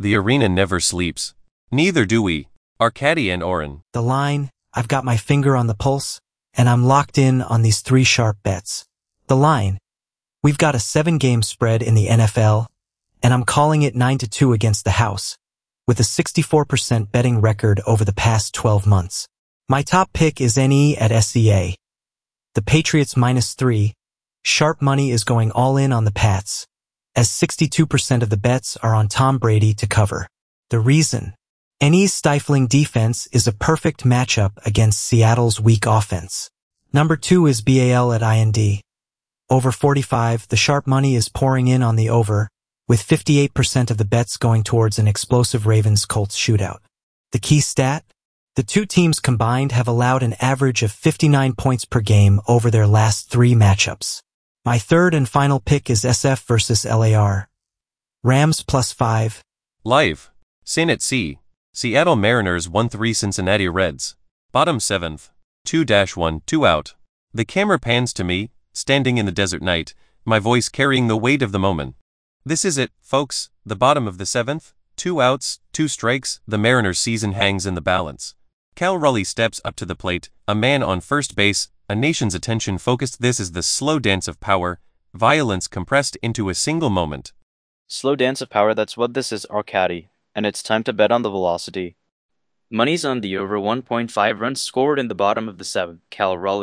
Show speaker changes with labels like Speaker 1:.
Speaker 1: The arena never sleeps. Neither do we. Arkady and Oren.
Speaker 2: The line, I've got my finger on the pulse, and I'm locked in on these 3 sharp bets. The line, we've got a 7-game spread in the NFL, and I'm calling it 9-2 against the house, with a 64% betting record over the past 12 months. My top pick is NE at SCA. The Patriots -3. Sharp money is going all in on the Pats, as 62% of the bets are on Tom Brady to cover. The reason? NE's stifling defense is a perfect matchup against Seattle's weak offense. Number 2 is BAL at IND. Over 45, the sharp money is pouring in on the over, with 58% of the bets going towards an explosive Ravens-Colts shootout. The key stat? The 2 teams combined have allowed an average of 59 points per game over their last 3 matchups. My third and final pick is SF versus LAR. Rams +5.
Speaker 1: Live. Sin at Sea. Seattle Mariners 1-3 Cincinnati Reds. Bottom 7th. 2-1, 2 out. The camera pans to me, standing in the desert night, my voice carrying the weight of the moment. This is it, folks, the bottom of the 7th, 2 outs, 2 strikes, the Mariners' season hangs in the balance. Cal Raleigh steps up to the plate, a man on first base, a nation's attention focused. This is the slow dance of power, violence compressed into a single moment.
Speaker 3: Slow dance of power, that's what this is, Arkady, and it's time to bet on the velocity. Money's on the over 1.5 runs scored in the bottom of the 7th. Cal Raleigh